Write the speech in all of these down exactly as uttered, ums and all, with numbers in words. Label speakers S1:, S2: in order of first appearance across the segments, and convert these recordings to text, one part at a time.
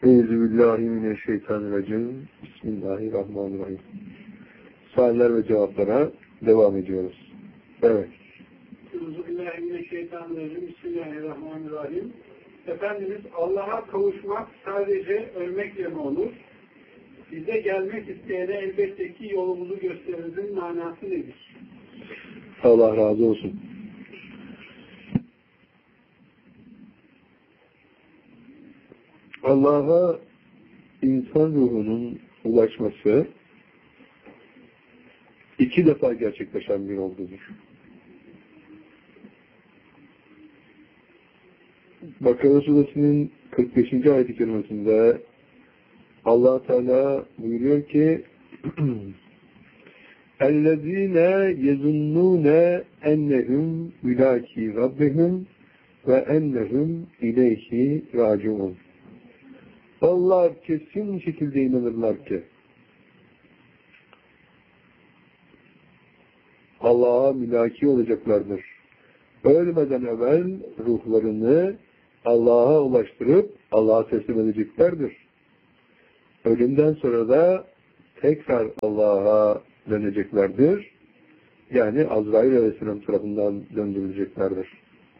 S1: Euzubillahimineşşeytanirracim. Bismillahirrahmanirrahim. Sualler ve cevaplara devam ediyoruz. Evet.
S2: Euzubillahimineşşeytanirracim. Bismillahirrahmanirrahim. Efendimiz, Allah'a kavuşmak sadece ölmekle mi olur? Bize gelmek isteyene elbette ki yolumuzu gösterimizin manası nedir?
S1: Allah razı olsun. Allah'a insan ruhunun ulaşması iki defa gerçekleşen bir yoldur. Bakara Suresi'nin kırk beşinci ayet-i kerimesinde Allah Teala buyuruyor ki اَلَّذ۪ينَ يَزُنُّونَ اَنَّهُمْ مُلَاكِي رَبِّهِمْ وَاَنَّهُمْ اِلَيْهِ رَاجِعُونَ. Onlar kesin şekilde inanırlar ki Allah'a mülaki olacaklardır. Ölmeden evvel ruhlarını Allah'a ulaştırıp Allah'a teslim edeceklerdir. Ölümden sonra da tekrar Allah'a döneceklerdir. Yani Azrail Aleyhisselam tarafından döndürüleceklerdir.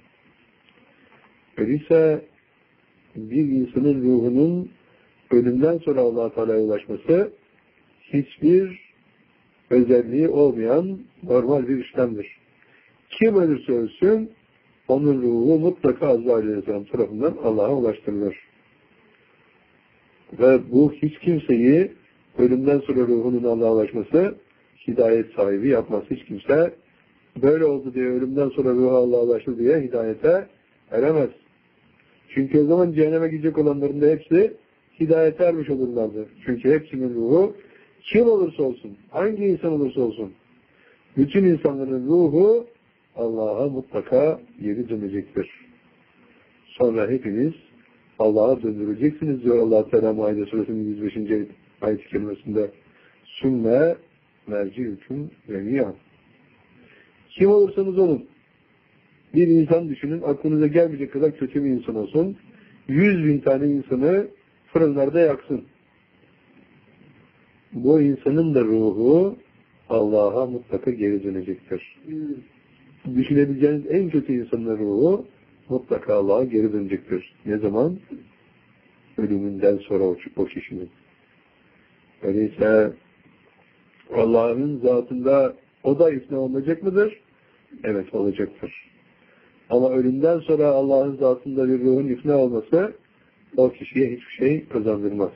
S1: Öyleyse bir insanın ruhunun ölümden sonra Allah-u Teala'ya ulaşması hiçbir özelliği olmayan normal bir işlemdir. Kim ölürse ölsün onun ruhu mutlaka Azrail Aleyhisselam tarafından Allah'a ulaştırılır. Ve bu hiç kimseyi ölümden sonra ruhunun Allah'a ulaşması hidayet sahibi yapmaz. Hiç kimse böyle oldu diye ölümden sonra ruhu Allah'a ulaştı diye hidayete eremez. Çünkü o zaman cehenneme gidecek olanların da hepsi hidayete ermiş olurlardı. Çünkü hepsinin ruhu kim olursa olsun, hangi insan olursa olsun, bütün insanların ruhu Allah'a mutlaka geri dönecektir. Sonra hepiniz Allah'a döndürüleceksiniz diyor Allah Teala Maide Suresi'nin yüz beşinci ayet-i kerimesinde. Sümme merci'üküm vemiyâ. Kim olursanız olun. Bir insan düşünün, aklınıza gelmeyecek kadar kötü bir insan olsun. Yüz bin tane insanı fırınlarda yaksın. Bu insanın da ruhu Allah'a mutlaka geri dönecektir. Hmm. Düşünebileceğiniz en kötü insanın ruhu mutlaka Allah'a geri dönecektir. Ne zaman? Ölümünden sonra o, o kişinin. Öyleyse Allah'ın zatında o da ifna olacak mıdır? Evet, olacaktır. Ama ölümden sonra Allah'ın zatında bir ruhun ifna olması o kişiye hiçbir şey kazandırmaz.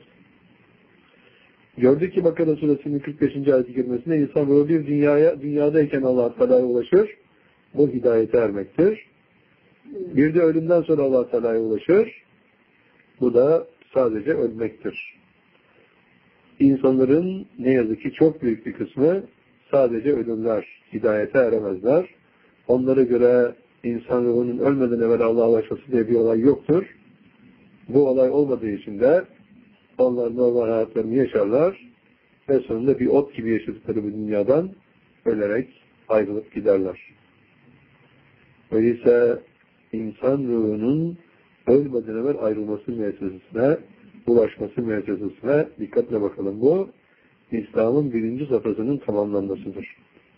S1: Gördük ki Bakara Suresi'nin kırk beşinci ayet-i kerimesinde insan ruhu bir dünyaya, dünyadayken Allah-u Teala'ya ulaşır. Bu hidayete ermektir. Bir de ölümden sonra Allah-u Teala'ya ulaşır. Bu da sadece ölmektir. İnsanların ne yazık ki çok büyük bir kısmı sadece ölümler, hidayete eremezler. Onlara göre insan ruhunun ölmeden evvel Allah'a ulaşması diye bir olay yoktur. Bu olay olmadığı için de onlar normal hayatlarını yaşarlar ve sonunda bir ot gibi yaşadıkları bu dünyadan ölerek ayrılıp giderler. Öyleyse insan ruhunun ölmeden evvel ayrılması müessesesine, ulaşması müessesesine dikkatle bakalım. Bu İslam'ın birinci safhasının tamamlanmasıdır.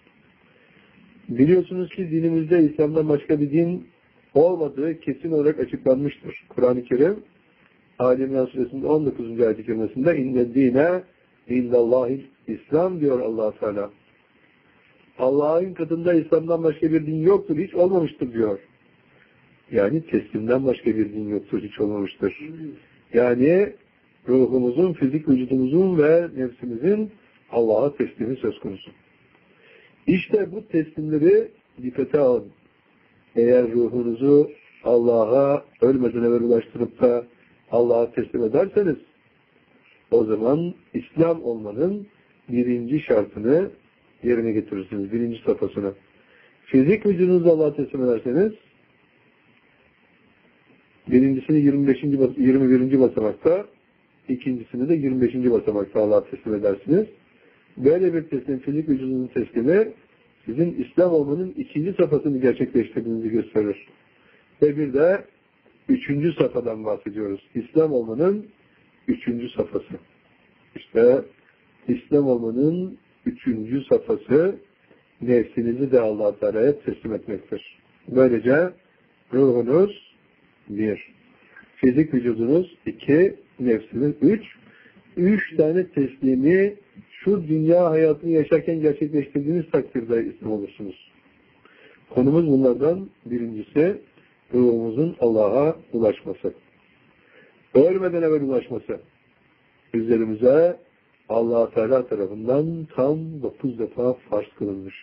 S1: Biliyorsunuz ki dinimizde İslam'dan başka bir din olmadığı kesin olarak açıklanmıştır. Kur'an-ı Kerim Ali İmran Suresinin on dokuzuncu ayet-i kerimesinde inne dine indallahil İslam diyor Allah Teala. Allah'ın katında İslam'dan başka bir din yoktur, hiç olmamıştır diyor. Yani teslimden başka bir din yoktur, hiç olmamıştır. Yani ruhumuzun, fizik vücudumuzun ve nefsimizin Allah'a teslimi söz konusu. İşte bu teslimleri dikkate alın. Eğer ruhunuzu Allah'a ölmeden evvel ulaştırıp da Allah'a teslim ederseniz o zaman İslam olmanın birinci şartını yerine getirirsiniz. Birinci safhasını. Fizik vücudunuzu Allah'a teslim ederseniz birincisini yirmi beşinci yirmi birinci basamakta, ikincisini de yirmi beşinci basamakta Allah'a teslim edersiniz. Böyle bir teslim, fizik vücudunun teslimi sizin İslam olmanın ikinci safhasını gerçekleştirdiğinizi gösterir. Ve bir de üçüncü safhadan bahsediyoruz. İslam olmanın üçüncü safhası. İşte İslam olmanın üçüncü safhası nefsinizi de Allah Teala'ya teslim etmektir. Böylece ruhunuz bir, fizik vücudunuz iki, nefsiniz üç, üç tane teslimi şu dünya hayatını yaşarken gerçekleştirdiğiniz takdirde İslam olursunuz. Konumuz bunlardan birincisi ruhumuzun Allah'a ulaşması. Ölmeden evvel ulaşması. Üzerimize Allah Teala tarafından tam dokuz defa farz kılınmış.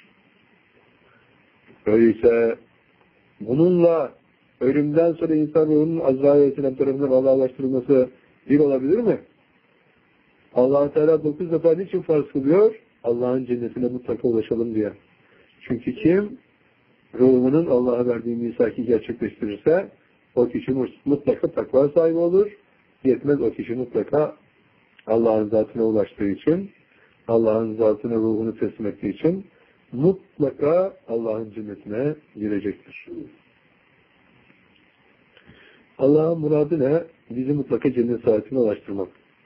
S1: Öyleyse bununla ölümden sonra insan ruhunun Azrail Aleyhisselam tarafından Allah'a ulaştırılması bir olabilir mi? Allah Teala dokuz defa niçin farz kılıyor? Allah'ın cennetine mutlaka ulaşalım diye. Çünkü kim ruhunun Allah'a verdiği misaki gerçekleştirirse o kişi mutlaka takva sahibi olur. Yetmez, o kişi mutlaka Allah'ın zatına ulaştığı için, Allah'ın zatına ruhunu teslim ettiği için mutlaka Allah'ın cennetine girecektir. Allah'ın muradı ne? Bizi mutlaka cennet saadetine ulaştırmak.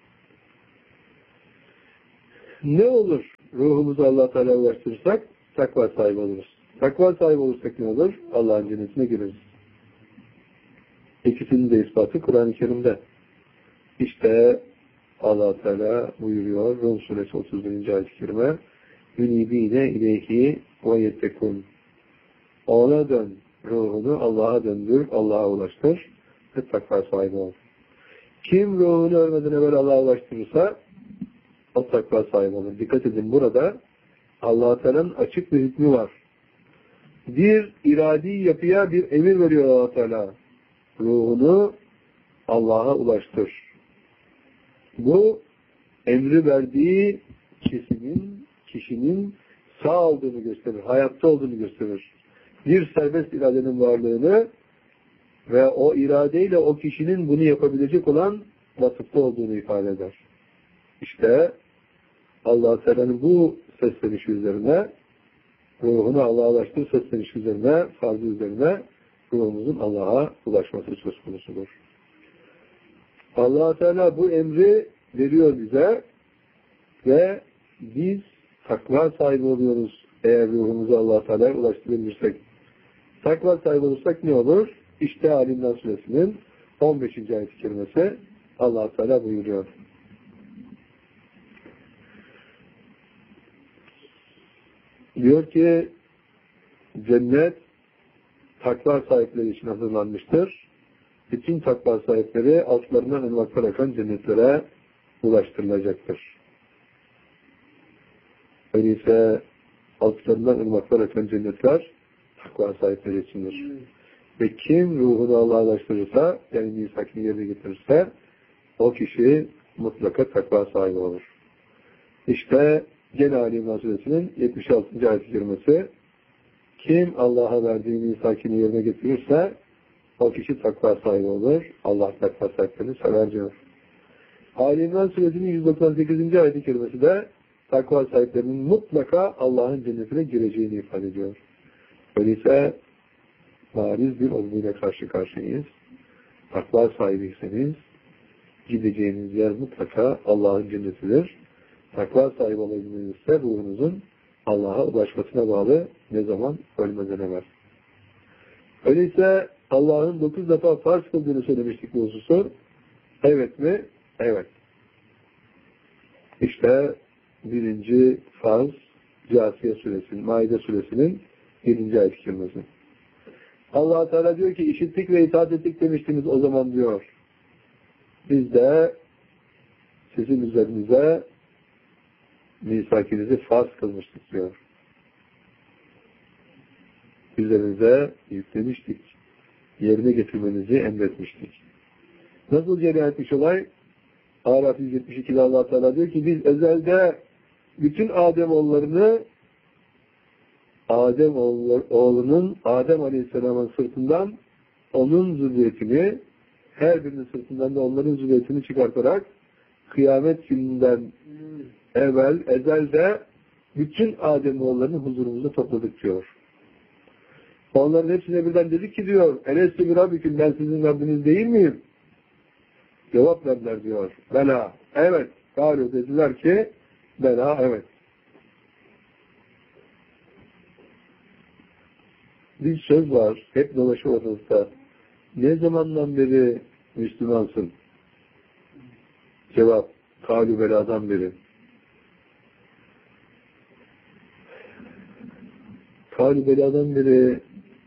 S1: Ne olur ruhumuzu Allah Teala'ya ulaştırırsak takva sahibi oluruz. Takva sahibi olursak ne olur? Allah'ın cennetine gireriz. İkisinin de ispatı Kur'an-ı Kerim'de. İşte Allah Teala buyuruyor Rum suresi otuz birinci ayet-i kerime "Ünibine ileyhi ve yettekun." Ona dön, ruhunu Allah'a döndür, Allah'a ulaştır ve takva sahibi ol. Kim ruhunu ölmeden evvel Allah'a ulaştırırsa o takva sahibi olur. Dikkat edin, burada Allah Teala'nın açık bir hükmü var. Bir iradi yapıya bir emir veriyor Allah Teala. Ruhunu Allah'a ulaştır. Bu emri verdiği kişinin, kişinin sağ olduğunu gösterir, hayatta olduğunu gösterir. Bir serbest iradenin varlığını ve o iradeyle o kişinin bunu yapabilecek olan vasıfta olduğunu ifade eder. İşte Allah Teala'nın bu seslenişi üzerine, ruhunu Allah'a ulaştığı seslenişi üzerine, farzı üzerine ruhumuzun Allah'a ulaşması söz konusudur. Allah Teala bu emri veriyor bize ve biz takva sahibi oluyoruz eğer ruhumuzu Allah Teala'ya ulaştırabilirsek. Takva sahibi olursak ne olur? İşte Ali İmran Suresinin on beşinci ayet-i kerimesi Allah Teala buyuruyor. Diyor ki cennet takva sahipleri için hazırlanmıştır. Bütün takva sahipleri altlarından ırmaklar akan cennetlere ulaştırılacaktır. Öyleyse altlarından ırmaklar akan cennetler takva sahipleri içindir. Hmm. Ve kim ruhunu Allah'a ulaştırırsa, yani misakini yerine getirirse, o kişi mutlaka takva sahibi olur. İşte gene Ali İmran Suresinin yetmiş altıncı ayet-i kerimesi, kim Allah'a verdiği misakini yerine getirirse, o kişi takva sahibi olur. Allah takva sahiplerini sever diyor. Ali İmran Suresinin yüz doksan sekizinci ayet-i kerimesi de takva sahiplerinin mutlaka Allah'ın cennetine gireceğini ifade ediyor. Öyleyse bariz bir olguyla karşı karşıyayız. Takva sahibiyseniz gideceğiniz yer mutlaka Allah'ın cennetidir. Takva sahibi olabilmenizse ruhunuzun Allah'a ulaşmasına bağlı, ne zaman? Ölmeden evvel. Öyleyse Allah'ın dokuz defa farz kıldığını söylemiştik bu hususu. Evet mi? Evet. İşte birinci farz Câsiye Suresinin, Maide Suresinin yedinci ayet-i kerimesi. Allah Teala diyor ki işittik ve itaat ettik demiştiniz o zaman diyor. Biz de sizin üzerinize misakinizi farz kılmıştık diyor. Üzerinize yüklemiştik. Yerine getirmenizi emretmiştik. Nasıl cereyan etmiş olay? Araf yüz yetmiş iki'de Allah Teala diyor ki biz ezelde bütün Adem oğullarını Adem oğlunun Adem Aleyhisselam'ın sırtından onun zürriyetini, her birinin sırtından da onların zürriyetini çıkartarak kıyamet gününden evvel ezelde bütün Adem oğullarını huzurumuzda topladık diyor. Onların hepsine birden dedik ki diyor, Elestü bir Rabbiküm, ben sizin Rabbiniz değil miyim? Cevap verdiler diyor. Bela. Evet. Galu dediler ki bela evet. Bir söz var. Hep dolaşıyor orada. Ne zamandan beri Müslümansın? Cevap. Galu beladan beri. Galu beladan beri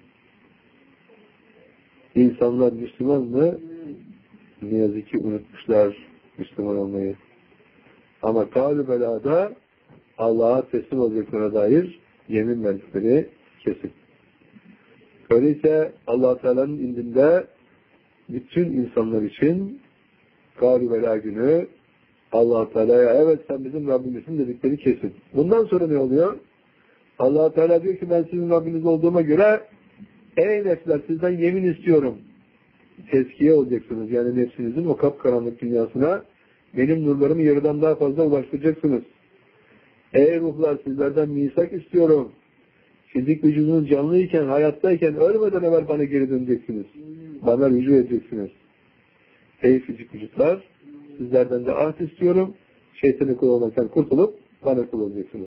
S1: insanlar Müslüman mı? Ne yazık ki unutmuşlar Müslüman olmayı. Ama galu belada Allah'a teslim olacaklarına dair yemin verdikleri kesin. Öyleyse Allah Teala'nın indinde bütün insanlar için galu bela günü Allah Teala'ya evet sen bizim Rabbimizsin dedikleri kesin. Bundan sonra ne oluyor? Allah Teala diyor ki ben sizin Rabbiniz olduğuma göre ey nefsler sizden yemin istiyorum. Tezkiye olacaksınız. Yani nefsinizin o kapkaranlık dünyasına benim nurlarımı yarıdan daha fazla ulaştıracaksınız. Ey ruhlar sizlerden misak istiyorum. Fizik vücudunuz canlıyken, hayattayken ölmeden evvel bana geri döneceksiniz. Bana rücu edeceksiniz. Ey fizik vücutlar sizlerden de ahd istiyorum. Şeytanı kul olmaktan kurtulup bana kul olacaksınız.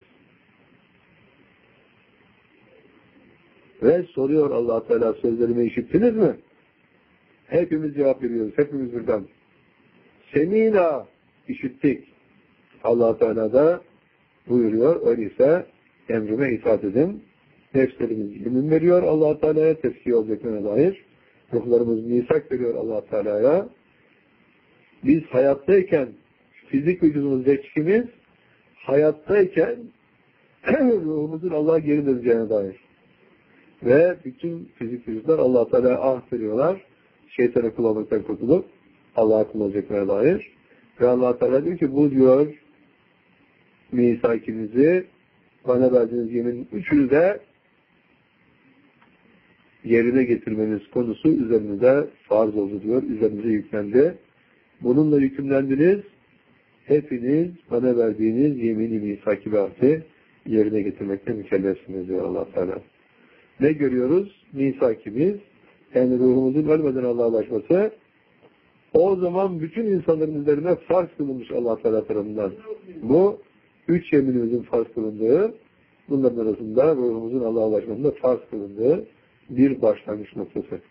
S1: Ve soruyor Allah Teala sözlerimi işittiniz mi? Hepimiz cevap veriyoruz. Hepimiz birden. Semina işittik. Allah Teala da buyuruyor. Öyleyse emrime itaat edin. Nefslerimiz yemin veriyor Allah Teala'ya tezkiye olacaklarına dair. Ruhlarımız misak veriyor Allah Teala'ya. Biz hayattayken fizik vücudumuz zekimiz hayattayken ruhumuzun Allah'a geri döneceğine dair. Ve bütün fizik vücutlar Allah Teala'ya ah veriyorlar. Şeytanı kul olmaktan kurtulup Allah'a kul olacaklarına dair. Ve Allah Teala diyor ki bu diyor misakinizi bana verdiğiniz yemin üçünü de yerine getirmeniz konusu üzerinize farz oldu diyor. Üzerinize yüklendi. Bununla yükümlendiniz. Hepiniz bana verdiğiniz yemini misaki ve ahdi yerine getirmekte mükellefsiniz diyor Allah Teala. Ne görüyoruz? Misakimiz yani ruhumuzun ölmeden Allah'a ulaşması o zaman bütün insanların üzerine farz kılınmış Allah Teala tarafından. Bu üç yeminimizin farz kılındığı bunların arasında ruhumuzun Allah'a ulaşmasında farz kılındığı bir başlangıç noktası.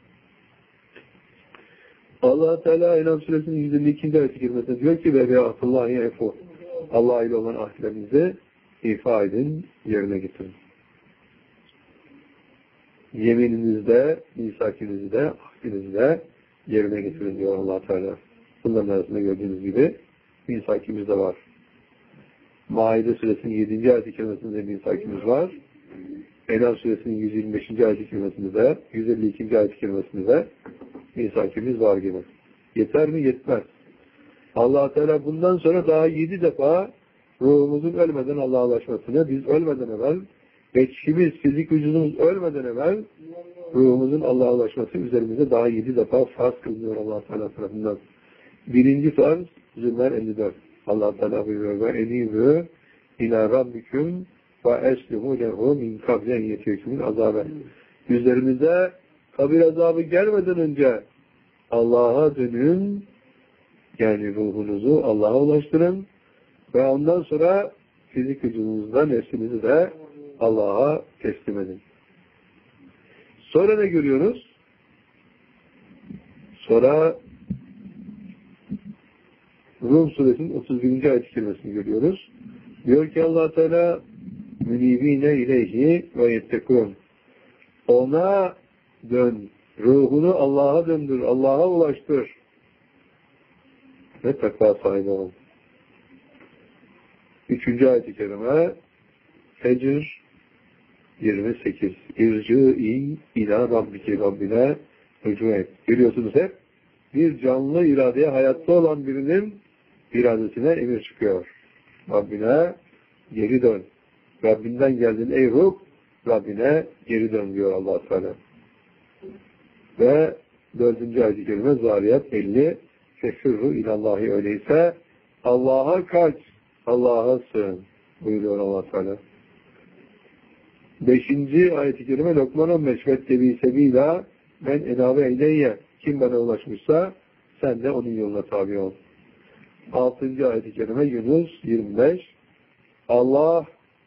S1: Allah Teala İnam Suresinin yüz elli ikinci ayet-i kerimesinde diyor ki ve be'atullahi efu Allah ile olan ahdlerinizi ifa edin, yerine getirin. Yemininizde, misakinizde, ahdinizde yerine getirin diyor Allah Teala. Bunların arasında gördüğünüz gibi misakimiz de var. Maide Suresinin yedinci ayet-i kerimesinde misakimiz var. Enam Suresinin yüz yirmi beşinci ayet-i kerimesinde de, yüz elli ikinci ayet-i kerimesinde de misakimiz var gibi. Yeter mi? Yetmez. Allah Teala bundan sonra daha yedi defa ruhumuzun ölmeden Allah'a ulaşmasını, biz ölmeden evvel, geçişimiz, fizik vücudumuz ölmeden evvel ruhumuzun Allah'a ulaşması üzerimize daha yedi defa farz kılınıyor Allah Teala tarafından. Birinci farz, Zümer elli dört. Allah Teala buyuruyor ve enîbû ilâ rabbiküm ve eslimû lehu min kablen yetiyekümün azâbe. Üzerimize kabir azabı gelmeden önce Allah'a dönün, yani ruhunuzu Allah'a ulaştırın ve ondan sonra fizik vücudunuzda nefsinizi de Allah'a teslim edin. Sonra ne görüyoruz? Sonra Rum Suresinin otuz birinci ayet-i kerimesini görüyoruz. Diyor ki Allah Teala münibine ileyhi ve yettekûn. Ona dön. Ruhunu Allah'a döndür. Allah'a ulaştır. Ve takva sahibi ol. Üçüncü ayet-i kerime Fecr yirmi sekiz. İrcî ilâ rabbike Rabbine rücu et. Görüyorsunuz hep bir canlı iradeye hayatta olan birinin iradesine emir çıkıyor. Rabbine geri dön. Rabbinden geldin ey ruh, Rabbine geri dön diyor Allah Teala. Ve dördüncü ayet-i kerime Zariyat elli Fefirru ilallahi öyleyse Allah'a kaç, Allah'a sığın buyuruyor Allah Teala. Beşinci ayet-i kerime Lokman on beş Vettebi sebîlâ men enâve eyleyye kim bana ulaşmışsa sen de onun yoluna tabi ol. altıncı ayet-i kerime Yunus yirmi beş. Allah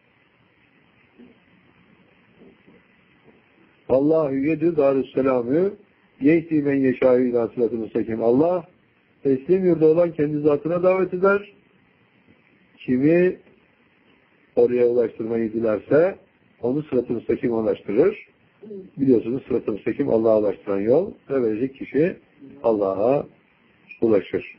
S1: Allahu yedü darüsselamü yehdi men yeşâhü ilâ sıratı müstakim. Allah teslim yurda olan kendi zatına davet eder. Kimi oraya ulaştırmayı dilerse onu sırat-ı müstakim ulaştırır. Biliyorsunuz sırat-ı müstakim Allah'a ulaştıran yol ve verecek kişi Allah'a ulaşır.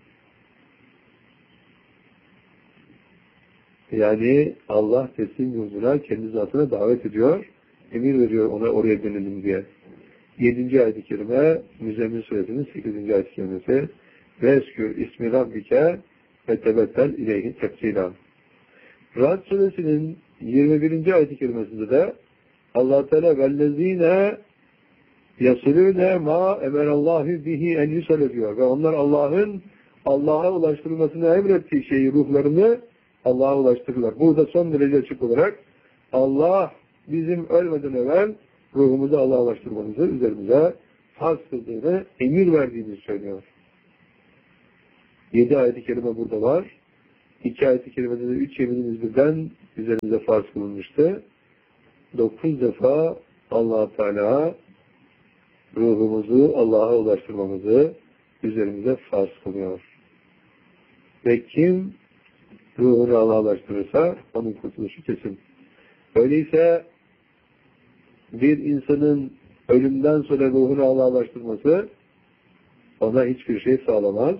S1: Yani Allah teslim yurduna kendi zatına davet ediyor. Emir veriyor ona oraya dönelim diye. Yedinci ayet-i kerime Müzzemmil Suresi'nin sekizinci ayet-i kerimesi Veskür ismi Rabbike ve tebettel ileyhi tefsila. Ra'd Suresinin yirmi birinci ayet-i kerimesinde de Allah Teala vellezine yasilûne ma emerallahu bihi en yusale diyor. Ve onlar Allah'ın Allah'a ulaştırılmasını emrettiği şeyi, ruhlarını Allah'a ulaştırırlar. Burada son derece açık olarak Allah bizim ölmeden evvel ruhumuzu Allah'a ulaştırmamızı üzerimize farz kıldığını, emir verdiğini söylüyor. Yedi ayet-i kerime burada var. İki ayet-i kerimede de üç yeminimiz birden üzerimize farz kılınmıştı. Dokuz defa Allah-u Teala ruhumuzu Allah'a ulaştırmamızı üzerimize farz kılıyor. Ve kim ruhunu Allah'a ulaştırırsa onun kurtuluşu kesin. Öyleyse bir insanın ölümden sonra ruhunu Allah'a ulaştırması ona hiçbir şey sağlamaz.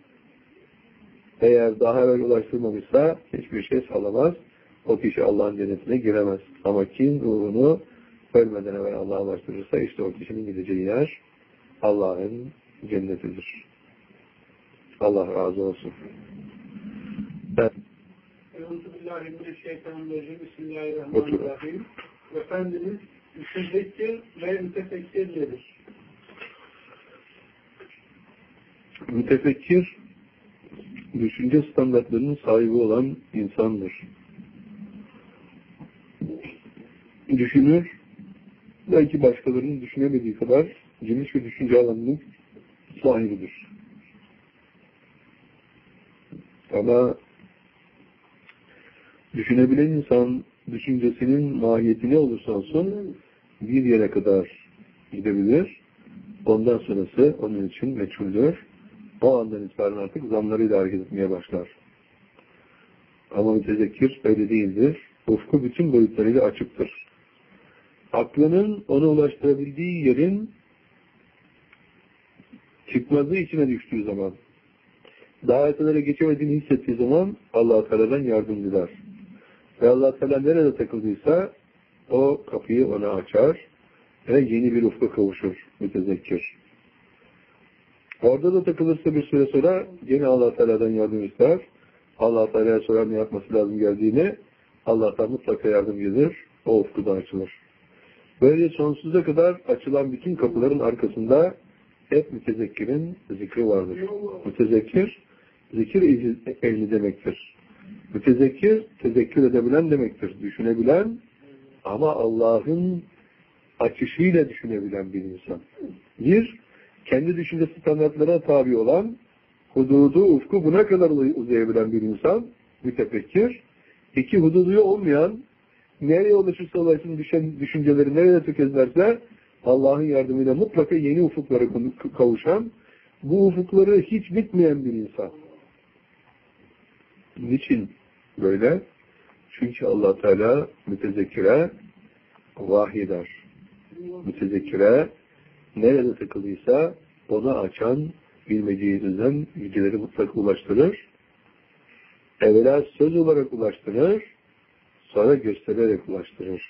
S1: Eğer daha evvel ulaştırmamışsa hiçbir şey sağlamaz. O kişi Allah'ın cennetine giremez. Ama kim ruhunu ölmeden evvel Allah'a ulaştırırsa işte o kişinin gideceği yer Allah'ın cennetidir. Allah razı olsun. Evet.
S2: Euzubillahimineşşeytanirracim. Bismillahirrahmanirrahim. Efendimiz mütezekkir ve mütefekkirdir.
S1: Mütefekkir düşünce standartlarının sahibi olan insandır. Düşünür, belki başkalarının düşünemediği kadar geniş bir düşünce alanının sahibidir. Ama düşünebilen insan düşüncesinin mahiyeti ne olursa olsun bir yere kadar gidebilir. Ondan sonrası onun için meçhuldür. O andan itibaren artık zamlarıyla hareket etmeye başlar. Ama mütezekkir öyle değildir. Ufku bütün boyutlarıyla açıktır. Aklının ona ulaştırabildiği yerin çıkmazı içine düştüğü zaman, daha ötelere geçemediğini hissettiği zaman Allah-u Teala'dan yardım diler. Ve Allah-u Teala nerede takıldıysa o kapıyı ona açar ve yeni bir ufka kavuşur mütezekkir. Orada da takılırsa bir süre sonra yine Allah-u Teala'dan yardım ister. Allah-u Teala'ya sorar ne yapması lazım geldiğini, Allah'tan mutlaka yardım gelir, o ufku da açılır. Böyle sonsuza kadar açılan bütün kapıların arkasında hep mütezekkirin zikri vardır. Mütezekkir, zikir ehli demektir. Mütezekkir, tezekkür edebilen demektir. Düşünebilen ama Allah'ın açışıyla düşünebilen bir insan. Bir, kendi düşüncesi standartlarına tabi olan, hududu, ufku buna kadar uzayabilen bir insan, mütefekkir. İki, hududu olmayan, nereye ulaşırsa ulaşsın düşen düşünceleri nerede tökezlerse, Allah'ın yardımıyla mutlaka yeni ufuklara kavuşan, bu ufukları hiç bitmeyen bir insan. Niçin böyle? Çünkü Allah Teala mütezekkire vahiy eder. Mütezekkire nerede takılıysa ona açan bilmediğinizden bilgileri mutlaka ulaştırır. Evvela söz olarak ulaştırır, sonra göstererek ulaştırır.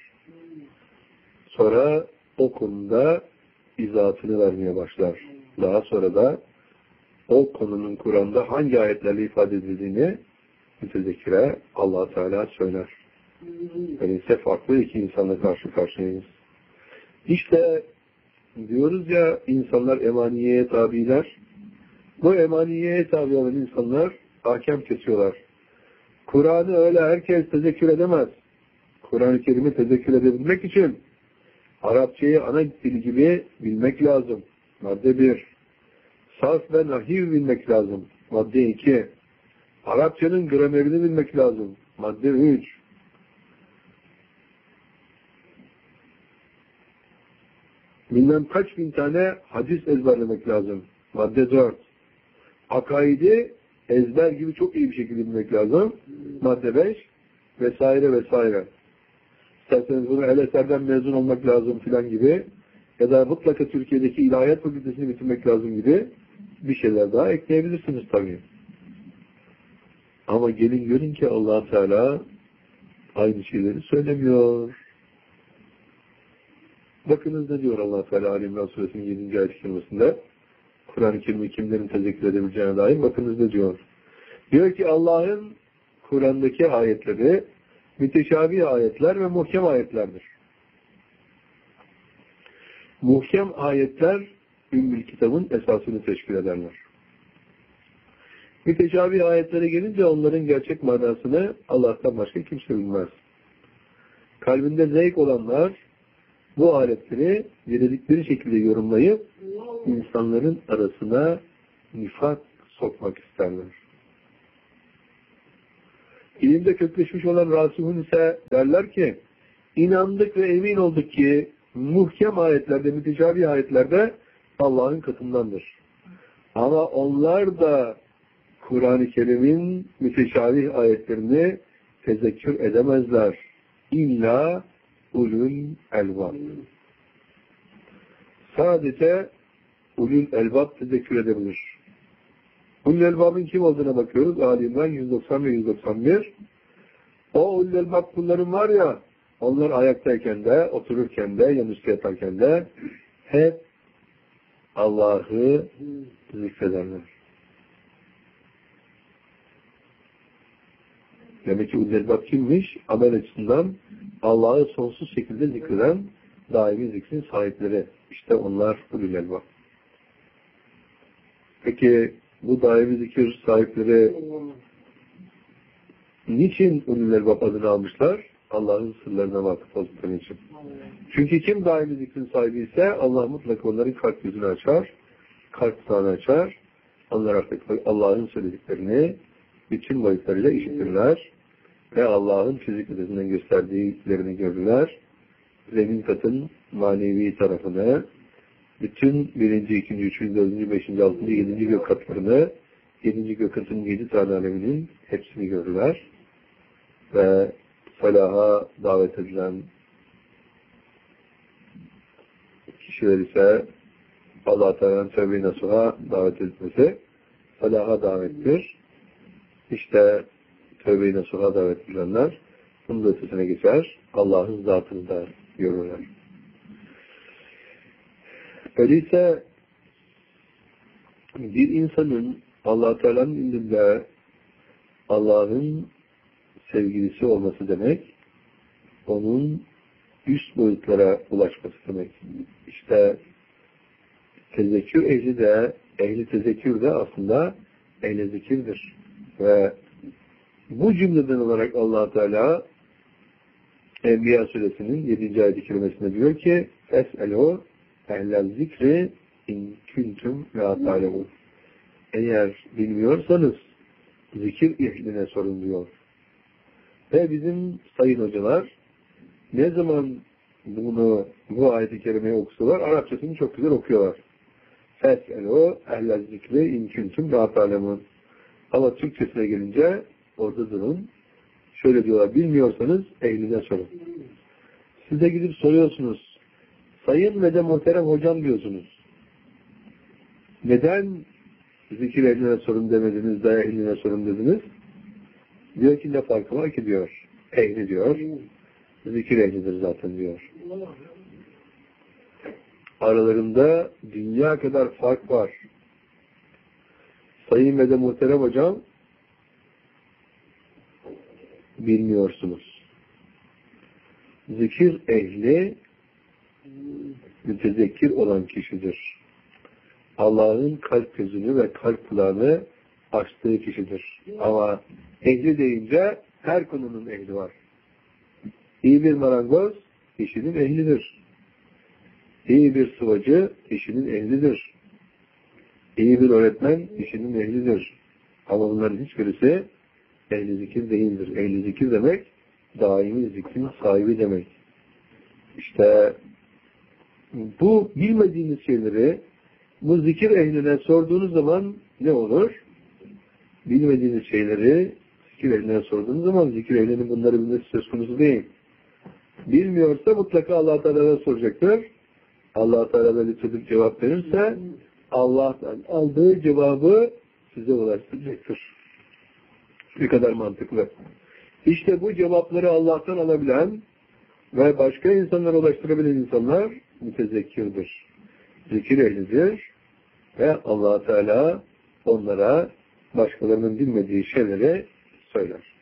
S1: Sonra o konuda izahatını vermeye başlar. Daha sonra da o konunun Kur'an'da hangi ayetlerle ifade edildiğini mütezekkire Allah Teala söyler. Öyleyse farklı iki insanla karşı karşıyayız. İşte diyoruz ya insanlar emaniyeye tabiler. Bu emaniyeye tabi olan insanlar hakem kesiyorlar. Kur'an'ı öyle herkes tezekkür edemez. Kur'an-ı Kerim'i tezekkür edebilmek için Arapçayı ana dil gibi bilmek lazım. Madde bir. sarf ve nahiv bilmek lazım. Madde iki. Arapçanın gramerini bilmek lazım. Madde üç. Bilmem kaç bin tane hadis ezberlemek lazım. Madde dört. Akaidi ezber gibi çok iyi bir şekilde bilmek lazım. Madde beş. Vesaire vesaire. İsterseniz bunu El Eser'den mezun olmak lazım filan gibi ya da mutlaka Türkiye'deki ilahiyat fakültesini bitirmek lazım gibi bir şeyler daha ekleyebilirsiniz tabii. Ama gelin görün ki Allah Teala aynı şeyleri söylemiyor. Bakınız ne diyor Allah Teala Ali İmran Suresinin yedinci ayet-i kerimesinde. Kur'an-ı Kerim'i kimlerin tezekkür edebileceğine dair bakınız ne diyor. Diyor ki Allah'ın Kur'an'daki ayetleri müteşabih ayetler ve muhkem ayetlerdir. Muhkem ayetler Ümmül Kitab'ın esasını teşkil ederler. Müteşabih ayetlere gelince onların gerçek manasını Allah'tan başka kimse bilmez. Kalbinde zevk olanlar bu ayetleri diledikleri şekilde yorumlayıp insanların arasına nifak sokmak isterler. İlimde kökleşmiş olan rasihun ise derler ki inandık ve emin olduk ki muhkem ayetlerde, müteşabih ayetlerde Allah'ın katındandır. Ama onlar da Kur'an-ı Kerim'in müteşabih ayetlerini tezekkür edemezler. İlla ulul elbab. Sadece ulul elbab tezekkür edebilir. Ulul elbabın kim olduğuna bakıyoruz. Ali İmran yüz doksan ve yüz doksan bir. O ulul elbab kulların var ya, onlar ayaktayken de, otururken de, yanüstü yatarken de hep Allah'ı zikrederler. Demek ki ulul elbab kimmiş? Amel açısından Allah'ı sonsuz şekilde zikreden daimi zikrin sahipleri. İşte onlar ulul elbab. Peki bu daimi zikir sahipleri niçin ulul elbab adını almışlar? Allah'ın sırlarına vakıf oldukları için. Çünkü kim daimi zikrin sahibi ise Allah mutlaka onların kalp yüzünü açar, kalp kulağını açar. Onlar artık Allah'ın söylediklerini bütün boyutlarıyla işitirler ve Allah'ın fizik ötesinden gösterdiklerini görürler. Zemin katın manevi tarafını, bütün birinci, ikinci, üçüncü, dördüncü, beşinci, altıncı, yedinci gök katlarını, yedinci gök katının yedi tane aleminin hepsini görürler. Ve felaha davet edilen kişiler ise Allah Teala'nın tövbe-i nasuha davet etmesi felaha davettir. İşte tövbe-i nasuha davet edilenler bunun da ötesine geçer. Allah'ın zatını da görürler. Öyleyse bir insanın Allah Teala'nın indinde Allah'ın sevgilisi olması demek, onun üst boyutlara ulaşması demek. İşte tezekkür ehli de, ehli tezekkür de aslında ehli zikirdir. Ve bu cümleden olarak Allah Teala Enbiya Suresinin yedinci ayet-i kerimesinde diyor ki Fes'elû ehlel zikri in kuntum la ta'lemun. Eğer bilmiyorsanız zikir ehline sorun diyor. Ve bizim sayın hocalar ne zaman bunu, bu ayet-i kerimeyi okusalar Arapçasını çok güzel okuyorlar. Fes'elû ehlel zikri in kuntum la ta'lemun. Ama Türkçesine gelince orada durun. Şöyle diyorlar, bilmiyorsanız ehline sorun. Size gidip soruyorsunuz. Sayın ve de muhterem hocam diyorsunuz. Neden zikir ehline sorun demediniz de ehline sorun dediniz? Diyor ki ne farkı var ki diyor. Ehli diyor. Zikir ehlidir zaten diyor. Aralarında dünya kadar fark var. Sayın ve de muhterem hocam bilmiyorsunuz. Zikir ehli mütezekkir olan kişidir. Allah'ın kalp gözünü ve kalp kulağını açtığı kişidir. Ama ehli deyince her konunun ehli var. İyi bir marangoz işinin ehlidir. İyi bir sıvacı işinin ehlidir. İyi bir öğretmen işinin ehlidir. Ama bunların hiçbirisi ehli zikir değildir. Ehli zikir demek daimi zikrin sahibi demek. İşte bu bilmediğiniz şeyleri bu zikir ehline sorduğunuz zaman ne olur? Bilmediğiniz şeyleri zikir ehline sorduğunuz zaman zikir ehlinin bunları bilmesi söz konusu değil. Bilmiyorsa mutlaka Allah-u Teala'ya soracaktır. Allah-u Teala lütfedip cevap verirse Allah'tan aldığı cevabı size ulaştıracaktır. Ne kadar mantıklı. İşte bu cevapları Allah'tan alabilen ve başka insanlara ulaştırabilen insanlar mütezekkirdir. Zikir ehlidir ve Allah-u Teala onlara başkalarının bilmediği şeyleri söyler.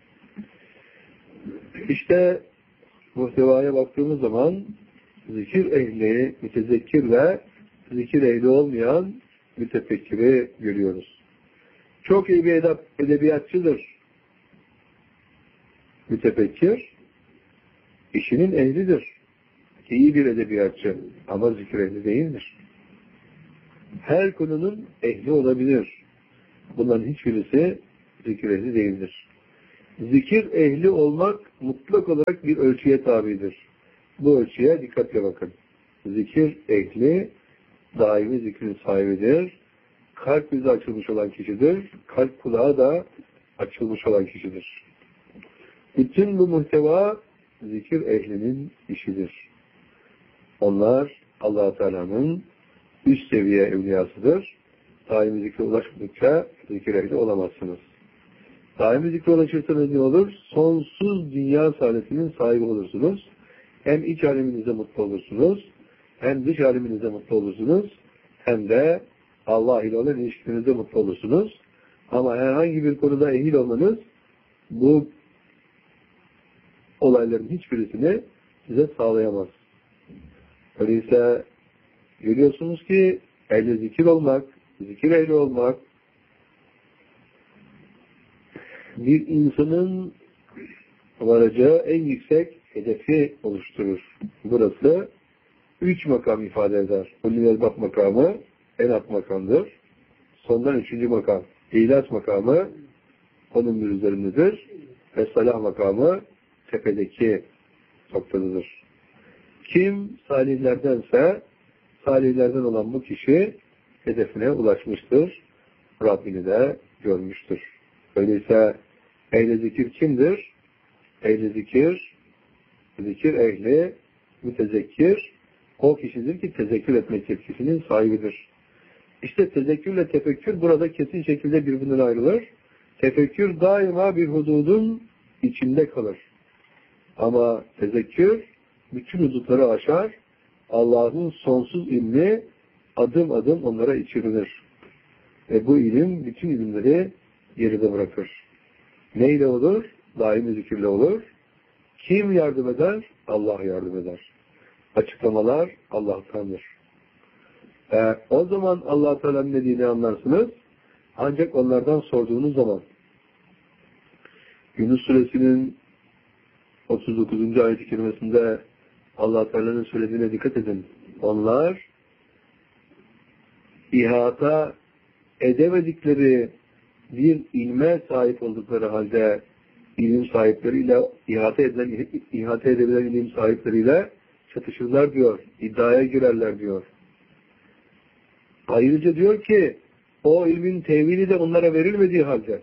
S1: İşte muhtevaya baktığımız zaman zikir ehli, mütezekkir ve zikir ehli olmayan mütefekkiri görüyoruz. Çok iyi bir edeb edebiyatçıdır. Mütefekkir, işinin ehlidir. İyi bir edebiyatçı ama zikir ehli değildir. Her konunun ehli olabilir. Bunların hiçbirisi zikir ehli değildir. Zikir ehli olmak mutlak olarak bir ölçüye tabidir. Bu ölçüye dikkatle bakın. Zikir ehli daimi zikrin sahibidir. Kalp yüzü açılmış olan kişidir. Kalp kulağı da açılmış olan kişidir. Bütün bu muhteva zikir ehlinin işidir. Onlar Allah-u Teala'nın üst seviye evliyasıdır. Daimi zikre ulaşmadıkça zikir ehli olamazsınız. Daimi zikre ulaşırsanız ne olur? Sonsuz dünya saadetinin sahibi olursunuz. Hem iç aleminizde mutlu olursunuz, hem dış aleminizde mutlu olursunuz, hem de Allah ile olan ilişkinizde mutlu olursunuz. Ama herhangi bir konuda ehil olmanız bu olayların hiçbirisini size sağlayamaz. Öyleyse görüyorsunuz ki ehli zikir olmak, zikir ehli olmak bir insanın varacağı en yüksek hedefi oluşturur. Burası üç makam ifade eder. Ulul elbab makamı en alt makamdır. Sondan üçüncü makam. İhlas makamı onun bir üzerindedir. Ve salah makamı tepedeki noktadadır. Kim salihlerdense salihlerden olan bu kişi hedefine ulaşmıştır. Rabbini de görmüştür. Öyleyse ehli zikir kimdir? Ehli zikir, zikir ehli, mütezekkir, o kişidir ki tezekkür etmek yetkisinin sahibidir. İşte tezekkürle tefekkür burada kesin şekilde birbirinden ayrılır. Tefekkür daima bir hududun içinde kalır. Ama tezekkür bütün hudutları aşar, Allah'ın sonsuz ilmi adım adım onlara içirilir. Ve bu ilim bütün ilimleri geride bırakır. Neyle olur? Daimi zikirle olur. Kim yardım eder? Allah yardım eder. Açıklamalar Allah'tandır. Ee, o zaman Allah-u Teala'nın dediğini anlarsınız. Ancak onlardan sorduğunuz zaman Yunus Suresinin otuz dokuzuncu ayet-i kerimesinde Allah-u Teala'nın söylediğine dikkat edin. Onlar ihata edemedikleri bir ilme sahip oldukları halde ilim sahipleriyle ihate edilen, ihate edebilen ilim sahipleriyle çatışırlar diyor. İddiaya girerler diyor. Ayrıca diyor ki o ilmin tevili de onlara verilmediği halde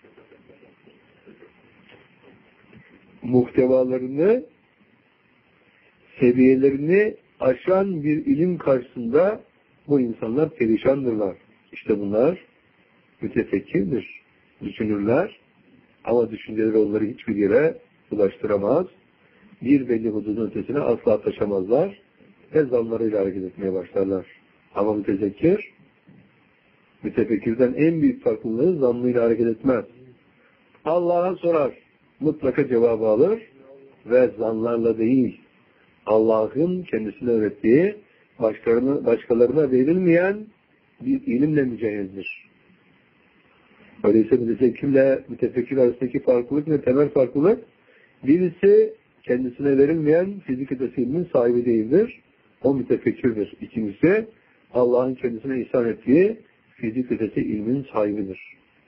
S1: muhtevalarını, seviyelerini aşan bir ilim karşısında bu insanlar perişandırlar. İşte bunlar mütefekkirdir. Düşünürler ama düşünceleri onları hiçbir yere ulaştıramaz. Bir belli hududun ötesine asla taşamazlar ve zanlarıyla hareket etmeye başlarlar. Ama mütezekkir, mütefekkirden en büyük farklılığı zannıyla hareket etmez. Allah'a sorar, mutlaka cevabı alır ve zanlarla değil, Allah'ın kendisine öğrettiği, başkalarına, başkalarına verilmeyen bir ilimle mücehhezdir. Öyleyse mütezekkirle mütefekkir arasındaki farklılık ne? Temel farklılık, birisi kendisine verilmeyen fizik ötesi ilmin sahibi değildir. O mütefekkirdir. İkincisi, Allah'ın kendisine ihsan ettiği fizik ötesi ilmin sahibidir.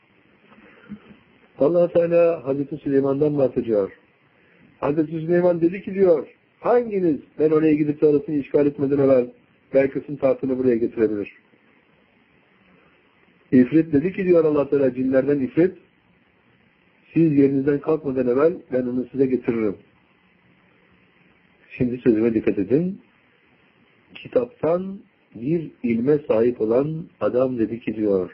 S1: Allah Teala Hazreti Süleyman'dan bahsediyor. Hazreti Süleyman dedi ki diyor, hanginiz ben oraya gidip de arasını işgal etmeden evvel Belkıs'ın tahtını buraya getirebilir? İfrit dedi ki diyor Allah Teala, cinlerden İfrit, siz yerinizden kalkmadan evvel ben onu size getiririm. Şimdi sözüme dikkat edin. Kitaptan bir ilme sahip olan adam dedi ki diyor,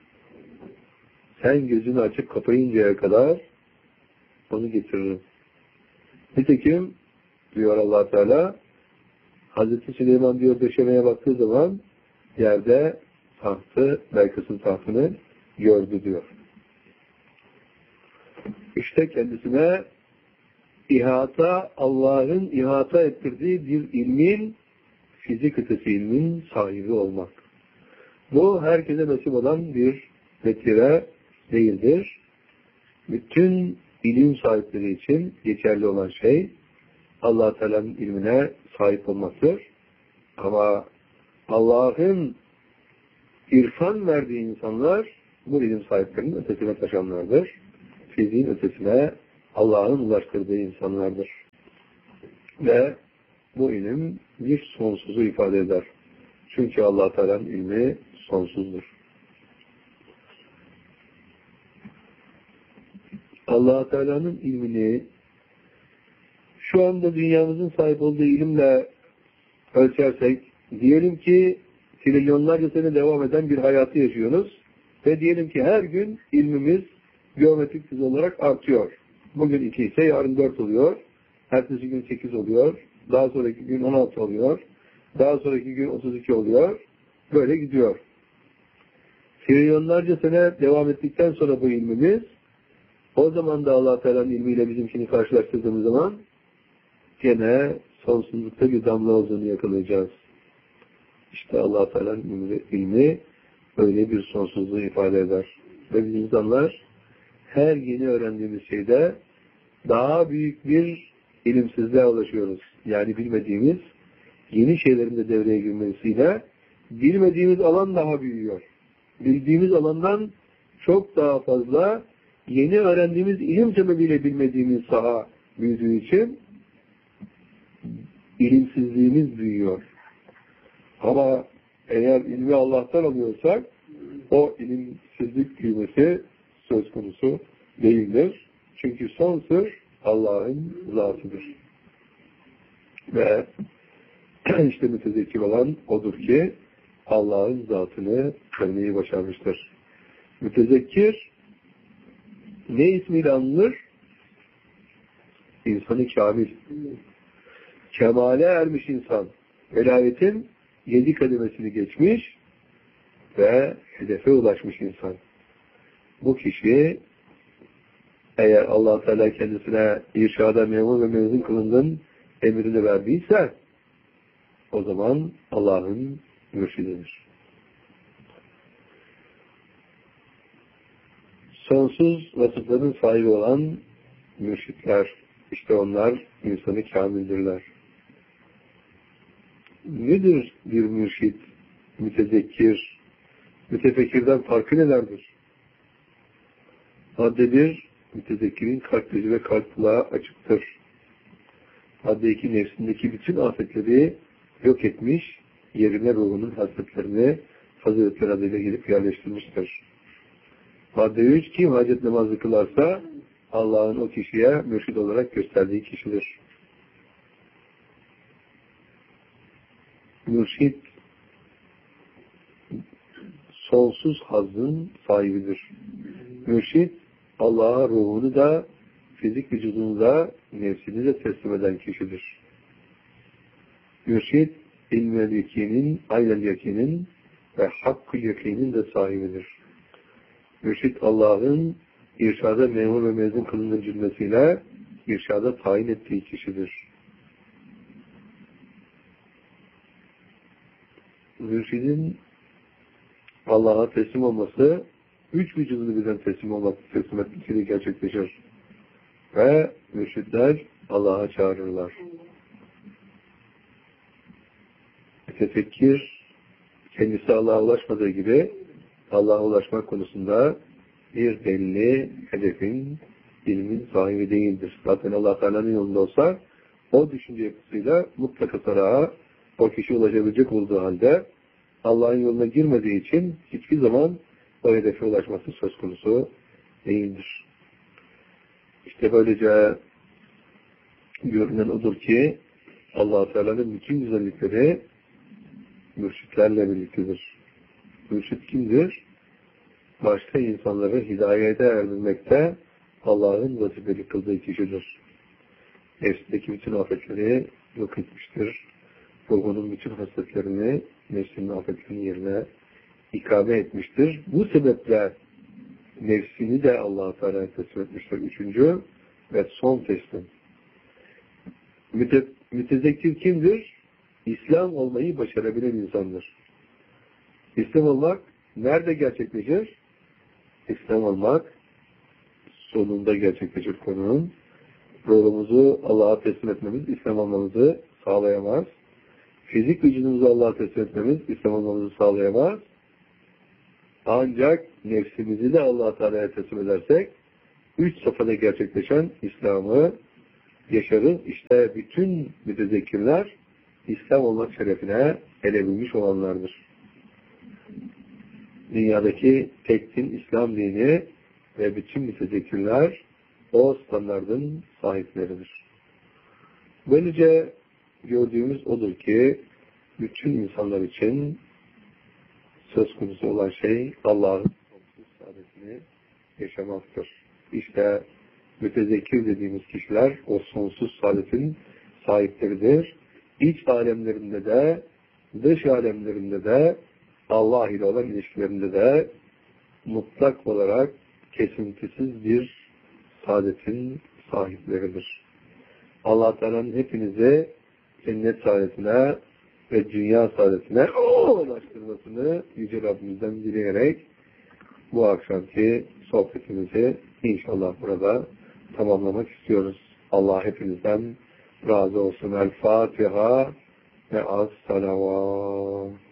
S1: sen gözünü açıp kapayıncaya kadar onu getiririm. Nitekim diyor Allah Teala, Hazreti Süleyman diyor döşemeye baktığı zaman yerde tahtı, Belkıs'ın tahtını gördü diyor. İşte kendisine ihata, Allah'ın ihata ettirdiği bir ilmin, fizik ötesi ilmin sahibi olmak. Bu herkese nasip olan bir metire değildir. Bütün ilim sahipleri için geçerli olan şey Allah Teala'nın ilmine sahip olmaktır. Ama Allah'ın irfan verdiği insanlar bu ilim sahiplerinin ötesine taşanlardır. Fiziğin ötesine Allah'ın ulaştırdığı insanlardır. Ve bu ilim bir sonsuzu ifade eder. Çünkü Allah Teala'nın ilmi sonsuzdur. Allah Teala'nın ilmini şu anda dünyamızın sahip olduğu ilimle ölçersek, diyelim ki trilyonlarca sene devam eden bir hayatı yaşıyoruz ve diyelim ki her gün ilmimiz geometrik dizi olarak artıyor. Bugün iki ise yarın dört oluyor, ertesi gün sekiz oluyor, daha sonraki gün on altı oluyor, daha sonraki gün otuz iki oluyor, böyle gidiyor. Trilyonlarca sene devam ettikten sonra bu ilmimiz, o zaman da Allah Teala'nın ilmiyle bizimkini karşılaştırdığımız zaman gene sonsuzlukta bir damla olduğunu yakalayacağız. İşte Allah Teala'nın ilmi, ilmi öyle bir sonsuzluğu ifade eder. Ve biz insanlar her yeni öğrendiğimiz şeyde daha büyük bir ilimsizliğe ulaşıyoruz. Yani bilmediğimiz yeni şeylerin de devreye girmesiyle bilmediğimiz alan daha büyüyor. Bildiğimiz alandan çok daha fazla yeni öğrendiğimiz ilim sebebiyle bilmediğimiz saha büyüdüğü için ilimsizliğimiz büyüyor. Ama eğer ilmi Allah'tan alıyorsak o ilimsizlik büyümesi söz konusu değildir. Çünkü son sır Allah'ın zatıdır. Ve işte mütezekkir olan odur ki Allah'ın zatını görmeyi başarmıştır. Mütezekkir ne ismiyle anılır? İnsanı kamil. Kemale ermiş insan. Velayetin yedi kademesini geçmiş ve hedefe ulaşmış insan. Bu kişi eğer Allah Teala kendisine irşada memur ve mezun kılındığın emrini verdiyse o zaman Allah'ın mürşididir. Sonsuz vasıfların sahibi olan mürşitler, işte onlar insanı kamildirler. Nedir bir mürşit, mütezekkir, mütefekkirden farkı nelerdir? Madde bir, mütezekkirin kalp gözü ve kalp kulağı açıktır. Madde iki, nefsindeki bütün afetleri yok etmiş, yerine ruhunun hasletlerini faziletler adıyla gelip yerleştirmiştir. Madde üç, kim hacet namazı kılarsa Allah'ın o kişiye mürşid olarak gösterdiği kişidir. Mürşid sonsuz hazzın sahibidir. Mürşid Allah'a ruhunu da fizik vücudunu da nefsini de teslim eden kişidir. Mürşid ilmel yakinin, aynel yakinin ve hakkı yakinin de sahibidir. Mürşid Allah'ın irşada memur ve mezun kılınır cümlesiyle irşada tayin ettiği kişidir. Mürşidin Allah'a teslim olması, üç vücudunu birden teslim olmak, teslim etmesiyle gerçekleşir. Ve mürşidler Allah'a çağırırlar. Tefekkür kendisi Allah'a ulaşmadığı gibi Allah'a ulaşmak konusunda bir belli hedefin, ilmin sahibi değildir. Zaten Allah Teala'nın yolunda olsa o düşünce yapısıyla mutlaka tarağa o kişi ulaşabilecek olduğu halde Allah'ın yoluna girmediği için hiçbir zaman o hedefe ulaşması söz konusu değildir. İşte böylece görünen odur ki Allah Teala'nın bütün güzellikleri mürşitlerle birliktedir. Mürşit kimdir? Başka insanları hidayete erdirmekte Allah'ın vazifeli kıldığı kişidir. Nefsindeki bütün afetleri yok etmiştir. Ruhunun bütün hasletlerini nefsinin afetlerinin yerine ikame etmiştir. Bu sebeple nefsini de Allah-u Teala'ya teslim etmiştir. Üçüncü ve son teslim. Müte, mütezekkir kimdir? İslam olmayı başarabilen insandır. İslam olmak nerede gerçekleşir? İslam olmak sonunda gerçekleşir konunun. Ruhumuzu Allah'a teslim etmemiz, İslam olmamızı sağlayamaz. Fizik vücudumuzu Allah'a teslim etmemiz, İslam olmamızı sağlayamaz. Ancak nefsimizi de Allah-u Teala'ya teslim edersek, üç safhada gerçekleşen İslam'ı yaşarız. İşte bütün mütezekkirler İslam olmak şerefine erebilmiş olanlardır. Dünyadaki tek din İslam dini ve bütün mütezekkirler o standardın sahipleridir. Böylece gördüğümüz odur ki bütün insanlar için söz konusu olan şey Allah'ın sonsuz saadetini yaşamaktır. İşte mütezekkir dediğimiz kişiler o sonsuz saadetin sahipleridir. İç alemlerinde de dış alemlerinde de Allah ile olan ilişkilerinde de mutlak olarak kesintisiz bir saadetin sahipleridir. Allah Teala'nın hepinizi cennet saadetine ve dünya saadetine ulaştırmasını Yüce Rabbimizden dileyerek bu akşamki sohbetimizi inşallah burada tamamlamak istiyoruz. Allah hepinizden razı olsun. El Fatiha ve as-salavat.